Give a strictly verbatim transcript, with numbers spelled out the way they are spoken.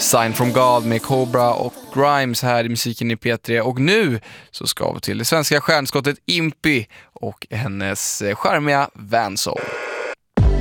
Sign from God med Cobra och Grimes här i musiken i P tre. Och nu så ska vi till det svenska stjärnskottet Impi och hennes charmiga Vansol.